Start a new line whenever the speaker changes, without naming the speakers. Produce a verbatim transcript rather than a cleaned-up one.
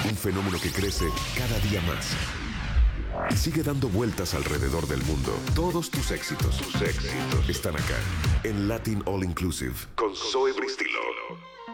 Un fenómeno que crece cada día más y sigue dando vueltas alrededor del mundo. Todos tus éxitos, tus éxitos están acá en Latin All Inclusive con Zoe Bristilo.